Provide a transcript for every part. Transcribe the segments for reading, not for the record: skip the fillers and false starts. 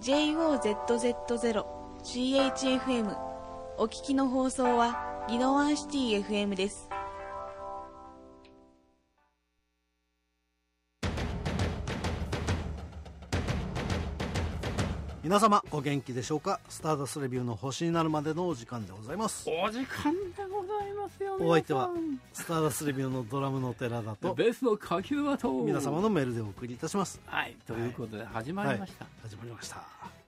JOZZ0CHFM お聞きの放送は宜野湾シティ FM です。 皆様お元気でしょうか。スターダストレビューの星になるまでのお時間でございます。 お時間でございますよ。 お相手はスターダストレビューのドラムの寺田とベースの柿沼と皆様のメールでお送りいたします。 はい、ということで始まりました、 始まりました。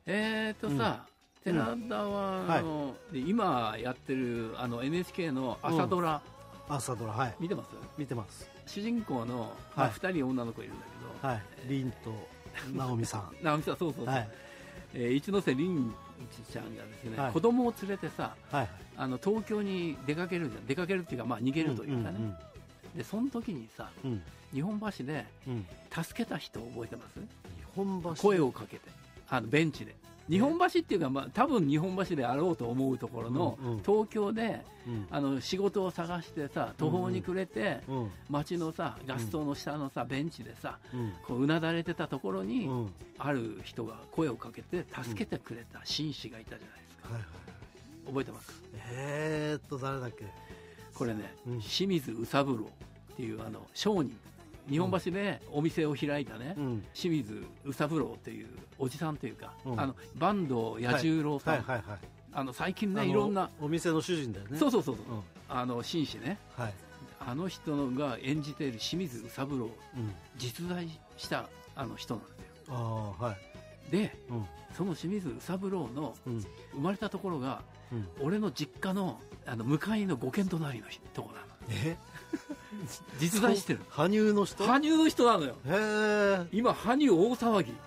寺田は今やってるNHK の朝ドラ、 朝ドラ、 見てます？ 見てます。 主人公の2人女の子いるんだけど、 凛と直美さん直美さん、そう、一ノ瀬凛ちゃんがですね、子供を連れてさ、東京に出かけるっていうか、逃げるというかね、でその時にさ、日本橋で助けた人覚えてます？日本橋声をかけてベンチで日本橋っていうか、多分日本橋であろうと思うところの、東京で、仕事を探してさ、途方に暮れて、街のさガス灯の下のさベンチでさ、こうなだれてたところに、ある人が声をかけて助けてくれた紳士がいたじゃないですか、覚えてます？ 誰だっけ。 これね、清水宇三郎っていう商人、日本橋でお店を開いたね、清水宇三郎っていうおじさんというか、坂東彌十郎さん、最近ねいろんなお店の主人だよね。 そう、紳士ね、あの人が演じている清水宇三郎、実在した人なんだよ。で、その清水宇三郎の生まれたところが、俺の実家の向かいの5軒隣のところなの。実在してる。羽生の人なのよ。今羽生大騒ぎ。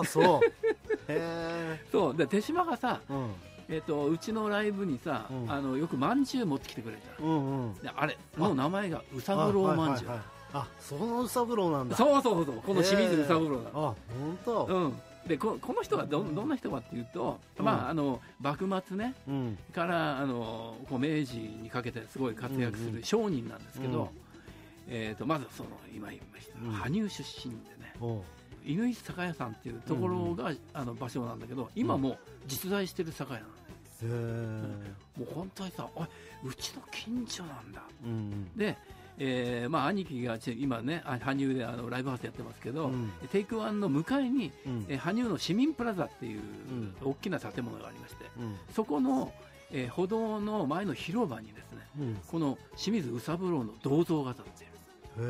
そうで手島がさ、うちのライブにさ、よくまんじゅう持ってきてくれた、であれの名前が宇三郎まんじゅう。 その宇三郎なんだ。 そう、この清水宇三郎だ。 本当。 でこの人はどんな人かっていうと、幕末ね、から明治にかけてすごい活躍する商人なんですけど、まず今言いました羽生出身でね、乾酒屋さんっていうところが場所なんだけど、今も実在してる酒屋なんだよ。もう本当にさ、うちの近所なんだ。で兄貴が今ね羽生でライブハウスやってますけど、テイクワンの向かいに、羽生の市民プラザっていう大きな建物がありまして、そこの、歩道の前の広場にですね、この清水宇三郎の銅像が立っている。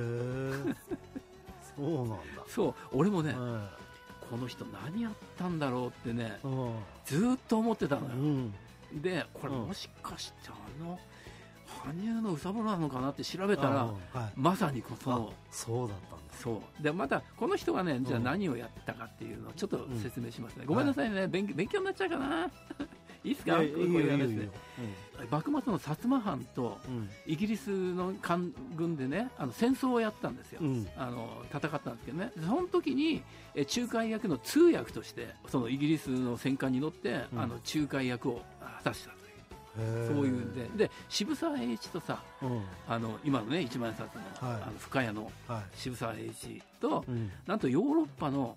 そうなんだ。 そう、俺もね、この人何やったんだろうってね、ずっと思ってたのよ。でこれもしかして羽生の宇三郎なのかなって調べたら、まさにそうだったんだ。 そうで、またこの人がね、じゃあ何をやったかっていうのをちょっと説明しますね。ごめんなさいね、勉強になっちゃうかな。いいですか？幕末の薩摩藩とイギリスの官軍でね、戦争をやったんですよ。戦ったんですけどね、その時に仲介役の通訳としてそのイギリスの戦艦に乗って仲介役を果たしたという、そういうんで渋沢栄一とさ、今のね一万円札の深谷の渋沢栄一と、なんとヨーロッパの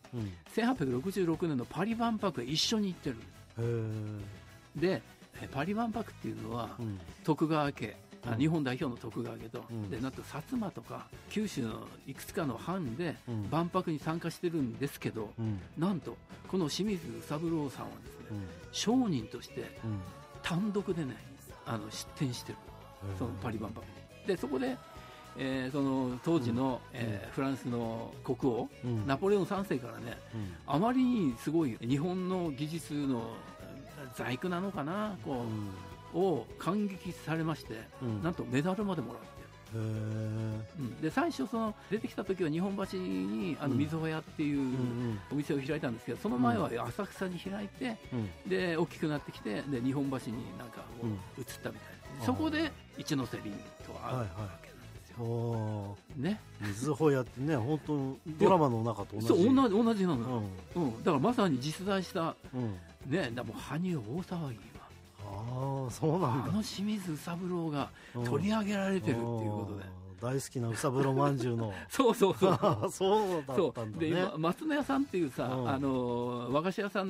1866年のパリ万博へ一緒に行ってるんです。でパリ万博っていうのは、徳川家、日本代表の徳川家と、でなんと薩摩とか九州のいくつかの藩で万博に参加してるんですけど、なんとこの清水宇三郎さんはですね、商人として単独でね出展してる、そのパリ万博に。でそこでその当時の、フランスの国王、ナポレオン3世からね、あまりにすごい日本の技術の細工なのかな、を感激されまして、なんとメダルまでもらってる。で最初出てきた時は日本橋に水穂屋っていうお店を開いたんですけど、その前は浅草に開いて、で大きくなってきて、で日本橋になんか移ったみたいな、そこで一ノ瀬凛と会うわけなんですよ。ね、 水穂屋ってね、本当ドラマの中と同じ。 そう、同じなのよ。だからまさに実在した、ね、だもう羽生大騒ぎは、 そうなんだ。 清水宇三郎が取り上げられてるっていうことで、 大好きな宇三郎まんじゅうのそうそうだったんだね。 で松野屋さんっていうさ、和菓子屋さん